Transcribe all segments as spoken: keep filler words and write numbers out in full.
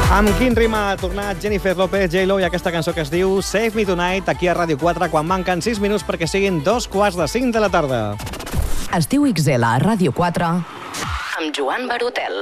Amb quin rima ha tornat Jennifer López, J-Lo i aquesta cançó que es diu Save Me Tonight, aquí a Ràdio quatre, quan manquen sis minuts perquè siguin dos quarts de cinc de la tarda. Estiu X L a Ràdio quatre amb Joan Barotel.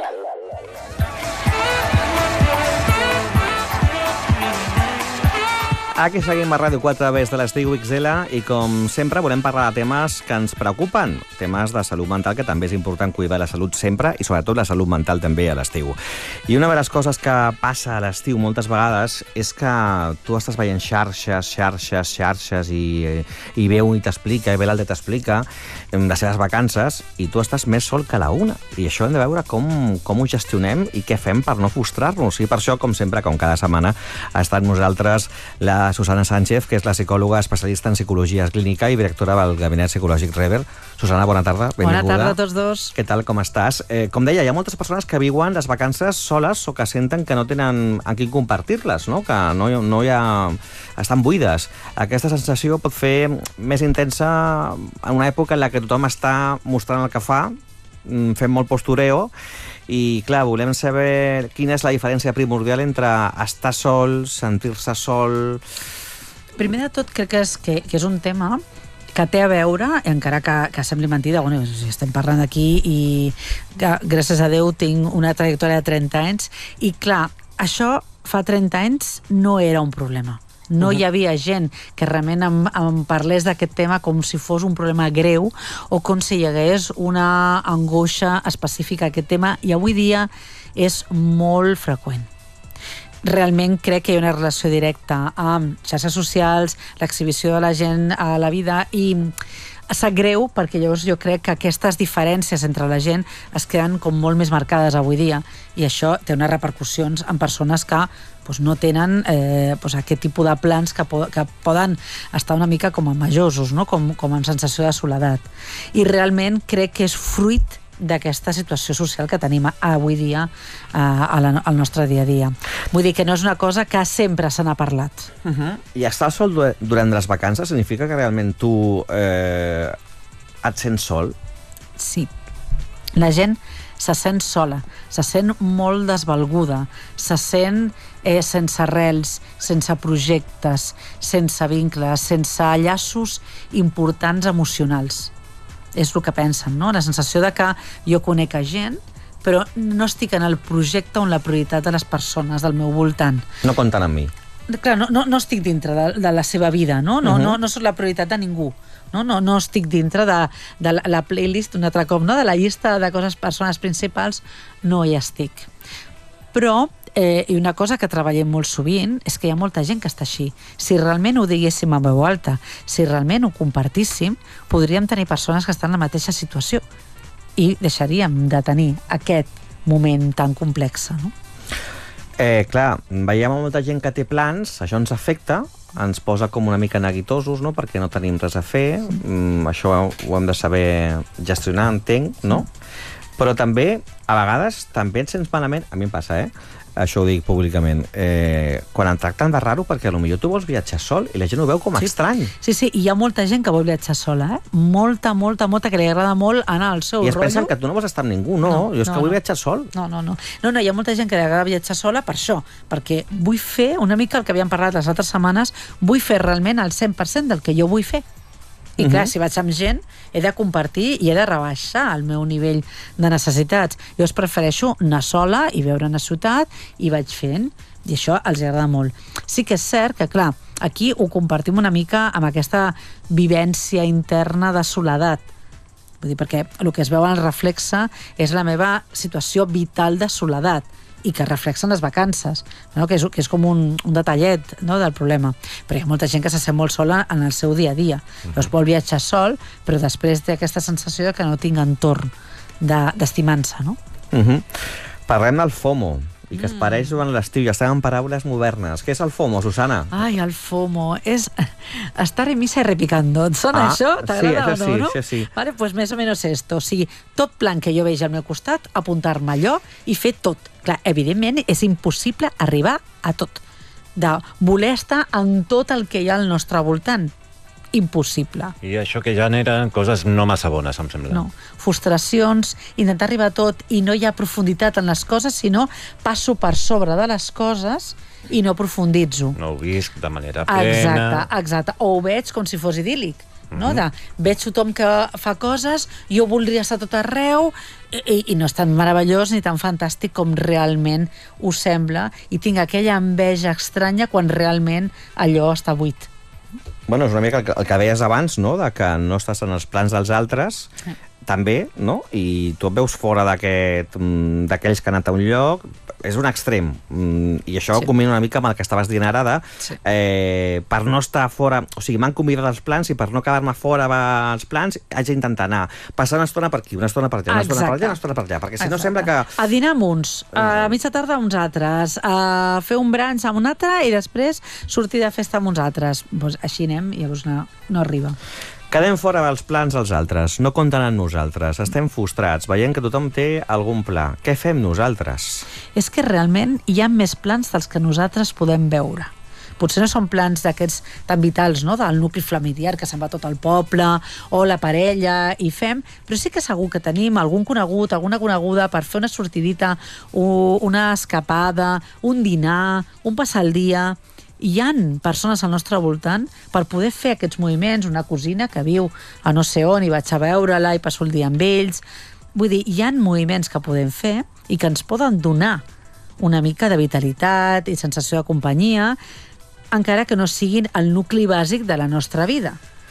Aquí seguim a Ràdio quatre des de l'Estiu X L i, com sempre, volem parlar de temes que ens preocupen, temes de salut mental, que també és important cuidar la salut sempre i, sobretot, la salut mental també a l'estiu. I una de les coses que passa a l'estiu moltes vegades és que tu estàs veient xarxes, xarxes, xarxes i, i ve un i t'explica, i ve l'altre t'explica les seves vacances i tu estàs més sol que la una. I això hem de veure com, com ho gestionem i què fem per no frustrar-nos. I per això, com sempre, com cada setmana, ha estat nosaltres la Susana Sánchez, que és la psicòloga especialista en psicologia clínica i directora del Gabinet Psicològic Rever. Susana, bona tarda, benvinguda. Bona tarda a tots dos. Què tal, com estàs? Eh, com deia, hi ha moltes persones que viuen les vacances soles o que senten que no tenen amb qui compartir-les, no? Que no, no hi ha... estan buides. Aquesta sensació pot fer més intensa en una època en la que tothom està mostrant el que fa, fent molt postureo, i, clar, volem saber quina és la diferència primordial entre estar sol, sentir-se sol... Primer de tot, crec que és, que, que és un tema que té a veure, encara que, que sembli mentida, bueno, estem parlant aquí i que, gràcies a Déu tinc una trajectòria de trenta anys i, clar, això fa trenta anys no era un problema. No hi havia gent que realment em, em parlés d'aquest tema com si fos un problema greu o com si hi hagués una angoixa específica a aquest tema, i avui dia és molt freqüent. Realment crec que hi ha una relació directa amb xarxes socials, l'exhibició de la gent a la vida, i sap greu perquè llavors jo crec que aquestes diferències entre la gent es queden com molt més marcades avui dia, i això té unes repercussions en persones que doncs, no tenen eh, doncs, aquest tipus de plans que, po que poden estar una mica com a majosos, no? com, com amb sensació de soledat. I realment crec que és fruit d'aquesta situació social que tenim avui dia eh, a la, al nostre dia a dia. Vull dir que no és una cosa que sempre se n'ha parlat. Uh -huh. I estar sol durant les vacances significa que realment tu eh, et sents sol? Sí. La gent se sent sola, se sent molt desvalguda, se sent eh, sense arrels, sense projectes, sense vincles, sense llaços importants emocionals. És el que pensen, no? La sensació de que jo conec a gent, però no estic en el projecte on la prioritat de les persones del meu voltant. No compten amb mi. Clar, no, no, no estic dintre de, de la seva vida, no? No, uh -huh. no, no soc la prioritat de ningú. No, no, no estic dintre de, de la, la playlist, un altre cop, no? De la llista de coses, persones principals, no hi estic. Però, eh, i una cosa que treballem molt sovint, és que hi ha molta gent que està així. Si realment ho diguéssim a veu alta, si realment ho compartíssim, podríem tenir persones que estan en la mateixa situació i deixaríem de tenir aquest moment tan complex, no? Eh, clar, veiem molta gent que té plans, això ens afecta, ens posa com una mica neguitosos, no?, perquè no tenim res a fer, mm, això ho hem de saber gestionar, entenc, no? Però també, a vegades, també et sents malament, a mi em passa, eh?, això ho dic públicament, eh, quan em tracten de raro perquè potser tu vols viatjar sol i la gent ho veu com a sí. estrany. Sí, sí, i hi ha molta gent que vol viatjar sola, eh? Molta, molta, molta, que li agrada molt anar al seu rotllo. I es rotllo. pensen que tu no vols estar amb ningú, no, no jo és no, que vull no. viatjar sol. No, no, no. No, no, hi ha molta gent que li agrada viatjar sola per això, perquè vull fer una mica el que havíem parlat les altres setmanes, vull fer realment el cent per cent del que jo vull fer. I clar, uh-huh. si vaig amb gent, he de compartir i he de rebaixar el meu nivell de necessitats. Jo es prefereixo anar sola i veure una ciutat i vaig fent, i això els agrada molt. Sí que és cert que, clar, aquí ho compartim una mica amb aquesta vivència interna de soledat. Vull dir, perquè el que es veu en el reflexe és la meva situació vital de soledat, i que reflexen les vacances, no? que, és, que és com un, un detallet, no?, del problema. Però hi ha molta gent que se sent molt sola en el seu dia a dia. Uh-huh. Llavors vol viatjar sol, però després té aquesta sensació de que no tinc entorn d'estimar-se, no? Uh-huh. Parlem del FOMO, i que es pareix durant l'estiu, ja estem en paraules modernes. Què és el FOMO, Susana? Ai, el FOMO és estar en misa y repicando. Et sona ah, això? T'agrada sí, o no? Sí, això sí. Vale, pues més o menys esto. O sigui, tot plan que jo veig al meu costat, apuntar-me allò i fer tot. Clar, evidentment és impossible arribar a tot. De voler estar en tot el que hi ha al nostre voltant. impossible. I això que genera coses no massa bones, em sembla. No. Frustracions, intentar arribar a tot i no hi ha profunditat en les coses, sinó passo per sobre de les coses i no profunditzo. No ho visc de manera plena. Exacte, exacte. O ho veig com si fos idíl·lic. No? De, veig tothom que fa coses, jo voldria estar tot arreu i, i no és tan meravellós ni tan fantàstic com realment us sembla, i tinc aquella enveja estranya quan realment allò està buit. Bueno, és una mica el que, el que deies abans, no?, de que no estàs en els plans dels altres, també, no?, i tu et veus fora d'aquest, d'aquells que han anat a un lloc, és un extrem, i això sí. combina una mica amb el que estaves dient ara de, sí. eh, per no estar fora, o sigui, m'han convidat als plans i per no quedar-me fora als plans haig d'intentar anar, passar una estona per aquí, una estona per allà, una estona per allà, una estona per allà, perquè si no sembla que... A dinar amb uns, a mitja tarda amb uns altres, a fer un brunch amb un altre i després sortir de festa amb uns altres. Pues així anem i llavors no, no arriba. Quedem fora dels plans dels altres, no compten amb nosaltres, estem frustrats, veient que tothom té algun pla. Què fem nosaltres? És que realment hi ha més plans dels que nosaltres podem veure. Potser no són plans d'aquests tan vitals, no?, del nucli familiar, que se'n va tot el poble, o la parella, i fem, però sí que segur que tenim algun conegut, alguna coneguda per fer una sortidita, una escapada, un dinar, un passar el dia. Hi ha persones al nostre voltant per poder fer aquests moviments, una cosina que viu a no sé on i vaig a veure-la i passo el dia amb ells. Vull dir, hi ha moviments que podem fer i que ens poden donar una mica de vitalitat i sensació de companyia, encara que no siguin el nucli bàsic de la nostra vida.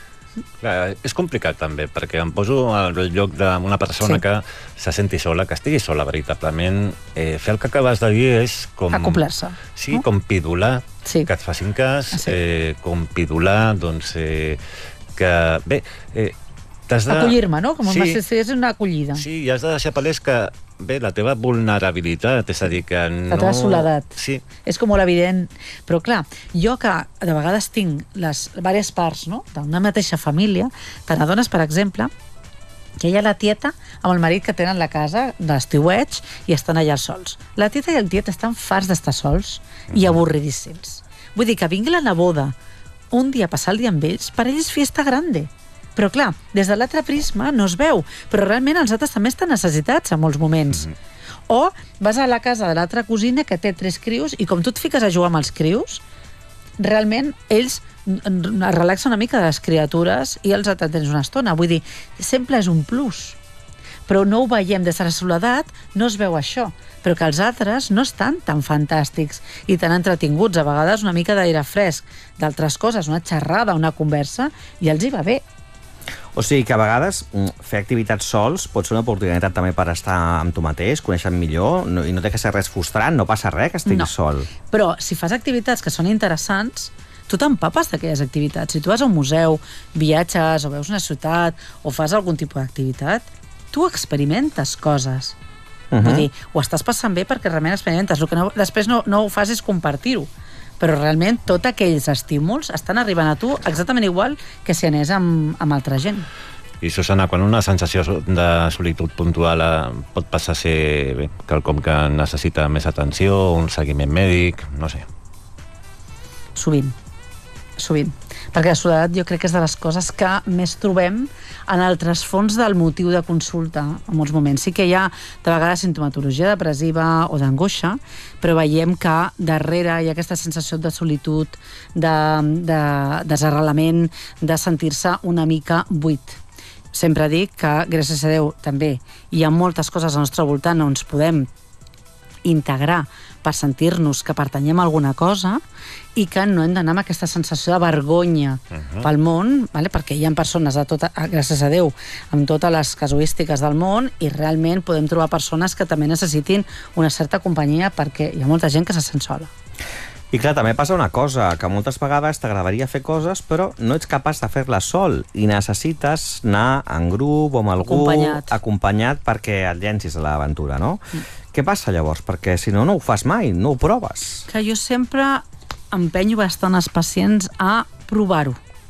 Clar, és complicat també, perquè em poso al lloc d'una persona sí. que se senti sola, que estigui sola veritablement. Eh, fer el que acabes de dir és com... Acoplar-se. Sí, no? Com pidolar, sí. que et facin cas, ah, sí. eh, com pidolar, doncs, eh, que... Bé, eh, t'has de... Acollir-me, no? Com sí. si és una acollida. Sí, i has de deixar palès que, bé, la teva vulnerabilitat, és a dir, que no... La teva soledat. Sí. És com molt evident. Però, clar, jo que de vegades tinc les diverses parts, no?, d'una mateixa família, te n'adones, per exemple, que hi ha la tieta amb el marit que tenen la casa d'estiueig i estan allà sols. La tieta i el tiet estan farts d'estar sols i avorridíssims. Vull dir que vingui la neboda un dia a passar el dia amb ells, per ells és fiesta grande. Però clar, des de l'altre prisma no es veu, però realment els altres també estan necessitats en molts moments. Mm-hmm. O vas a la casa de l'altra cosina que té tres crios i com tu et fiques a jugar amb els crios, realment ells es relaxen una mica de les criatures i els atendents una estona. Vull dir, sempre és un plus. Però no ho veiem des de la soledat, no es veu això. Però que els altres no estan tan fantàstics i tan entretinguts. A vegades una mica d'aire fresc, d'altres coses, una xerrada, una conversa, i els hi va bé. O sigui que a vegades fer activitats sols pot ser una oportunitat també per estar amb tu mateix, conèixer millor, no, i no té que ser res frustrant, no passa res que estiguis no. sol. Però si fas activitats que són interessants, tu t'empapes d'aquelles activitats. Si tu vas a un museu, viatges, o veus una ciutat, o fas algun tipus d'activitat, tu experimentes coses. Uh-huh. Vull dir, ho estàs passant bé perquè realment experimentes. El que no, després no, no ho fas és compartir-ho. Però realment tots aquells estímuls estan arribant a tu exactament igual que si anés amb, amb altra gent. I, Susana, quan una sensació de solitud puntual pot passar a ser bé, quelcom que necessita més atenció, un seguiment mèdic, no sé. Sovint, sovint. Perquè la soledat jo crec que és de les coses que més trobem en el trasfons del motiu de consulta en molts moments. Sí que hi ha de vegades sintomatologia depressiva o d'angoixa, però veiem que darrere hi ha aquesta sensació de solitud, de, de desarrelament, de sentir-se una mica buit. Sempre dic que, gràcies a Déu, també hi ha moltes coses al nostre voltant on ens podem integrar per sentir-nos que pertanyem a alguna cosa i que no hem d'anar amb aquesta sensació de vergonya uh-huh. pel món, vale? Perquè hi ha persones, de tota, gràcies a Déu, amb totes les casuístiques del món, i realment podem trobar persones que també necessitin una certa companyia perquè hi ha molta gent que se sent sola. I clar, també passa una cosa, que moltes vegades t'agradaria fer coses, però no ets capaç de fer-les sol i necessites anar en grup o amb algú acompanyat, acompanyat perquè et llencis a l'aventura, no? Mm. Què passa llavors? Perquè si no, no ho fas mai, no ho proves. Que jo sempre empenyo bastant els pacients a provar-ho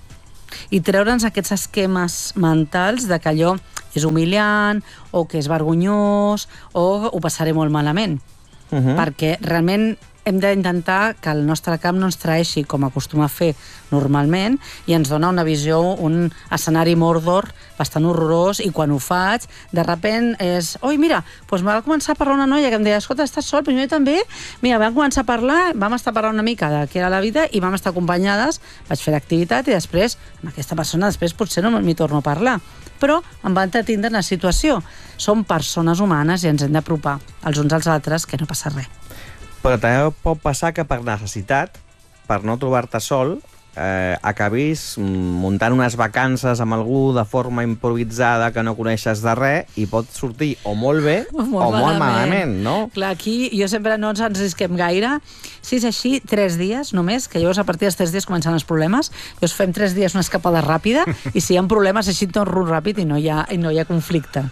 i treure'ns aquests esquemes mentals de que allò és humiliant o que és vergonyós o ho passaré molt malament. Uh-huh. Perquè realment hem d'intentar que el nostre cap no ens traeixi com acostuma a fer normalment i ens dona una visió, un escenari Mordor bastant horrorós, i quan ho faig, de repent és, oi, mira, doncs va començar a parlar una noia que em deia, escolta, estàs sol? Però jo també, mira, vam començar a parlar, vam estar parlant una mica de què era la vida i vam estar acompanyades, vaig fer l'activitat i després, amb aquesta persona, després potser no m'hi torno a parlar. Però em va entretindre en la situació. Som persones humanes i ens hem d'apropar els uns als altres, que no passa res. Però també pot passar que per necessitat, per no trobar-te sol, eh, acabis muntant unes vacances amb algú de forma improvisada que no coneixes de res i pot sortir o molt bé o molt, o molt malament, no? Clar, aquí jo sempre no ens arrisquem gaire. Si és així, tres dies només, que llavors a partir dels tres dies comencen els problemes, llavors fem tres dies una escapada ràpida i si hi ha problemes així torno ràpid i no hi ha, i no hi ha conflicte.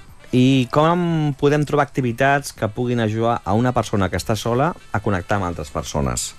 I com podem trobar activitats que puguin ajudar a una persona que està sola a connectar amb altres persones?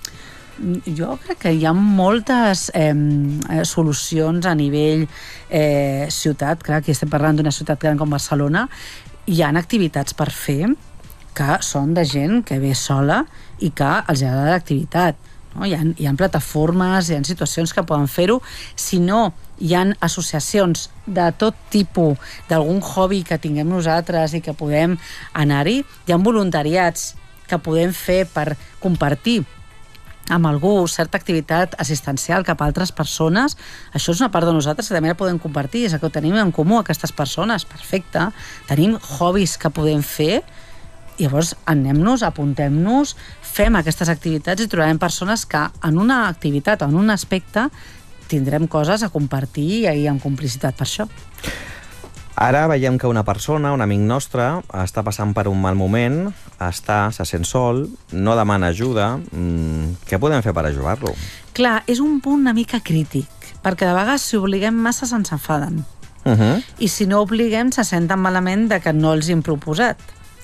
Jo crec que hi ha moltes eh, solucions a nivell eh, ciutat. Clar, aquí estem parlant d'una ciutat gran com Barcelona. Hi ha activitats per fer que són de gent que ve sola i que els agrada l'activitat. No? Hi ha, hi ha plataformes, hi ha situacions que poden fer-ho. Si no, hi ha associacions de tot tipus, d'algun hobby que tinguem nosaltres i que podem anar-hi. Hi ha voluntariats que podem fer per compartir amb algú certa activitat assistencial cap a altres persones. Això és una part de nosaltres que també la podem compartir, és el que ho tenim en comú aquestes persones, perfecte. Tenim hobbies que podem fer, i llavors anem-nos, apuntem-nos, fem aquestes activitats i trobarem persones que en una activitat o en un aspecte tindrem coses a compartir i en complicitat per això. Ara veiem que una persona, un amic nostre, està passant per un mal moment, està, se sent sol, no demana ajuda. Mm, què podem fer per ajudar-lo? Clar, és un punt una mica crític, perquè de vegades si obliguem massa se'ns enfaden. Uh -huh. I si no obliguem se senten malament de que no els hem proposat.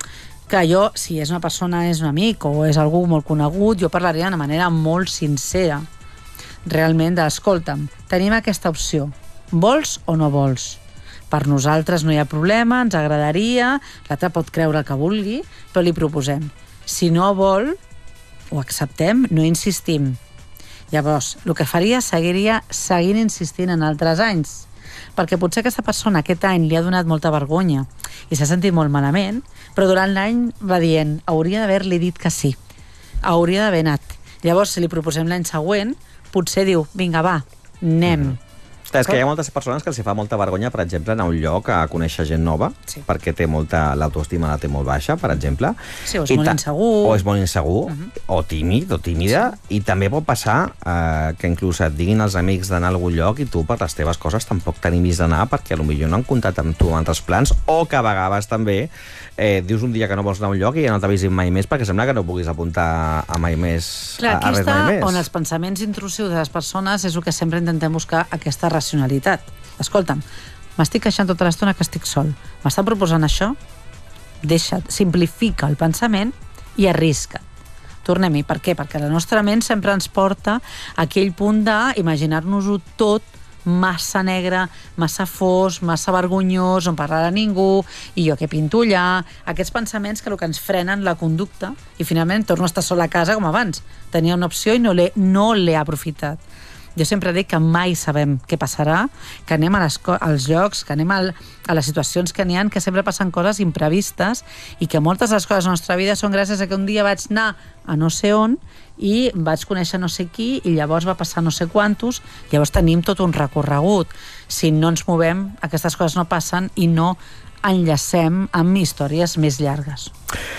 Que jo, si és una persona, és un amic o és algú molt conegut, jo parlaria d'una manera molt sincera. Realment, d'escolta'm, tenim aquesta opció. Vols o no vols? Per nosaltres no hi ha problema, ens agradaria, l'altre pot creure el que vulgui, però li proposem. Si no vol, ho acceptem, no insistim. Llavors, el que faria seguiria seguint insistint en altres anys, perquè potser aquesta persona aquest any li ha donat molta vergonya i s'ha sentit molt malament, però durant l'any va dient, hauria d'haver-li dit que sí, hauria d'haver anat. Llavors, si li proposem l'any següent, potser diu, vinga, va, anem. Mm-hmm. És que hi ha moltes persones que els fa molta vergonya, per exemple, anar a un lloc a conèixer gent nova, sí. perquè té molta, l'autoestima la té molt baixa, per exemple. Sí, o és I molt insegur. O és molt insegur, uh-huh. o tímid, o tímida, sí. I també pot passar eh, que inclús et diguin els amics d'anar a algun lloc i tu per les teves coses tampoc t'animis d'anar perquè potser no han comptat amb tu amb altres plans, o que a vegades també eh, dius un dia que no vols anar a un lloc i ja no t'avisin mai més perquè sembla que no puguis apuntar a mai més. Clar, a, a res mai més. On els pensaments intrusius de les persones és el que sempre intentem buscar aquesta racionalitat. Escolta'm, m'estic queixant tota l'estona que estic sol. M'estan proposant això? Deixa't, simplifica el pensament i arrisca't. Tornem-hi. Per què? Perquè la nostra ment sempre ens porta a aquell punt d'imaginar-nos-ho tot massa negre, massa fos, massa vergonyós, on parlarà ningú, i jo què pinto allà, aquests pensaments que el que ens frenen la conducta, i finalment torno a estar sola a casa com abans. Tenia una opció i no l'he no l'he aprofitat. Jo sempre dic que mai sabem què passarà, que anem a les, als llocs, que anem a, a les situacions que n'hi ha, que sempre passen coses imprevistes i que moltes de les coses de la nostra vida són gràcies a que un dia vaig anar a no sé on i vaig conèixer no sé qui i llavors va passar no sé quantos, llavors tenim tot un recorregut. Si no ens movem, aquestes coses no passen i no enllacem amb històries més llargues.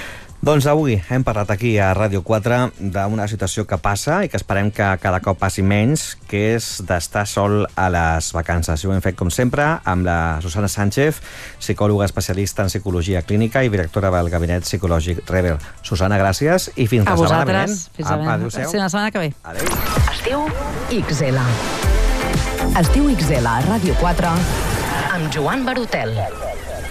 Doncs avui hem parlat aquí a Ràdio quatre d'una situació que passa i que esperem que cada cop passi menys, que és d'estar sol a les vacances. I ho hem fet, com sempre, amb la Susana Sánchez, psicòloga especialista en psicologia clínica i directora del Gabinet Psicològic Rever. Susana, gràcies i fins a la setmana vinent. Fins a la setmana que ve. Adéu. Estiu X L. Estiu X L a Ràdio quatre amb Joan Barutel.